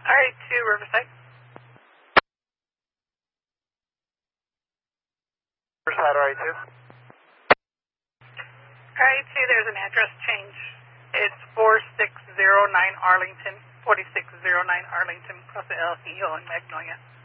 RA2 Riverside. Riverside RA2. RA2, there's an address change. It's 4609 Arlington, 4609 Arlington, Plaza El Hijo in Magnolia.